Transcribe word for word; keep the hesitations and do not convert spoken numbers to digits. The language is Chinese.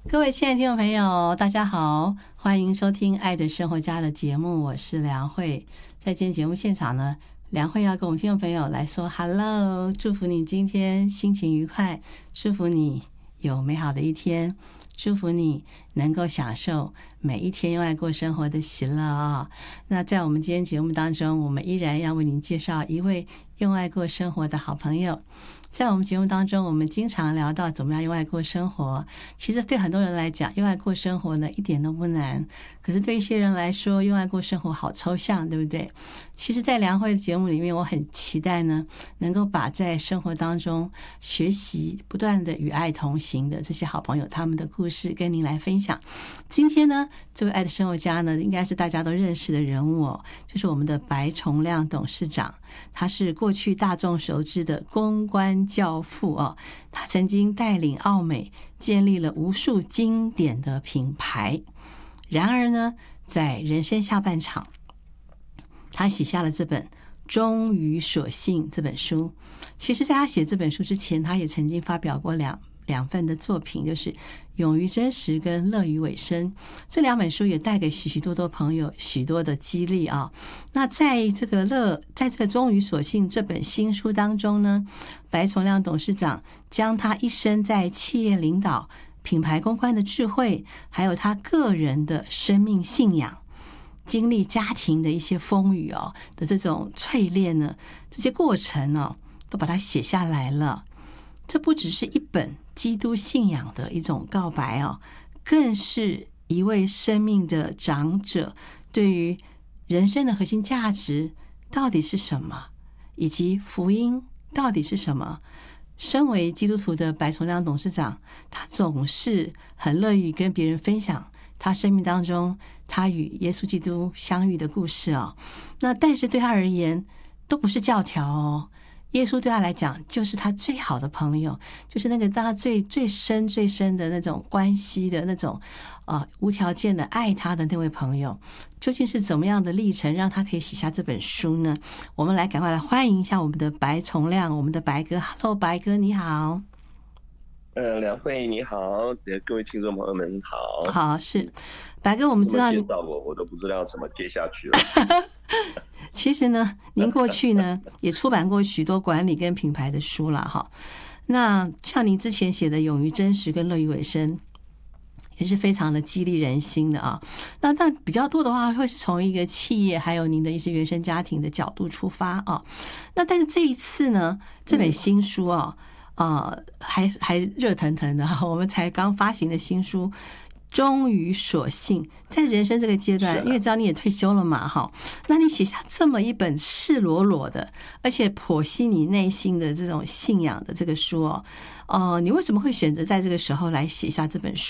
各位亲爱的听众朋友，大家好，欢迎收听《爱的生活家》的节目，我是梁慧。在今天节目现场呢，梁慧要跟我们听众朋友来说 Hello， 祝福你今天心情愉快，祝福你有美好的一天，祝福你能够享受每一天用爱过生活的喜乐啊、哦！那在我们今天节目当中，我们依然要为您介绍一位用爱过生活的好朋友。在我们节目当中，我们经常聊到怎么样用爱过生活。其实对很多人来讲，用爱过生活呢一点都不难。可是对一些人来说，用爱过生活好抽象，对不对？其实在梁慧的节目里面，我很期待呢，能够把在生活当中学习、不断的与爱同行的这些好朋友他们的故事跟您来分享。今天呢，这位爱的生活家呢，应该是大家都认识的人物哦，就是我们的白崇亮董事长。他是过去大众熟知的公关教父哦，他曾经带领奥美建立了无数经典的品牌。然而呢，在人生下半场，他写下了这本《忠于所信》这本书。其实在他写这本书之前，他也曾经发表过两两份的作品，就是《勇于真实》跟《乐于尾声》。这两本书也带给许许多多朋友许多的激励啊。那在这个乐，在这个《忠于所信》这本新书当中呢，白崇亮董事长将他一生在企业领导、品牌公关的智慧，还有他个人的生命信仰，经历家庭的一些风雨哦的这种淬炼呢，这些过程哦，都把它写下来了。这不只是一本基督信仰的一种告白哦，更是一位生命的长者对于人生的核心价值到底是什么，以及福音到底是什么。身为基督徒的白崇亮董事长，他总是很乐于跟别人分享他生命当中他与耶稣基督相遇的故事哦。那但是对他而言都不是教条哦，耶稣对他来讲就是他最好的朋友，就是那个他最最深最深的那种关系的那种呃无条件的爱他的那位朋友。究竟是怎么样的历程让他可以写下这本书呢？我们来赶快来欢迎一下我们的白崇亮，我们的白哥。 Hello 白哥你好。 呃，梁慧你好，各位听众朋友们好。 好，是白哥，我们知道你介绍我，我都不知道怎么接下去了。 其实呢，您过去呢也出版过许多管理跟品牌的书了哈。那像您之前写的《勇于真实》跟《乐于尾声》，也是非常的激励人心的啊。那但比较多的话，会是从一个企业还有您的一些原生家庭的角度出发啊。那但是这一次呢，这本新书啊。呃，还还热腾腾的，我们才刚发行的新书，忠于所信。在人生这个阶段，因为知道你也退休了嘛，哈，那你写下这么一本赤裸裸的，而且剖析你内心的这种信仰的这个书哦，呃，你为什么会选择在这个时候来写下这本书？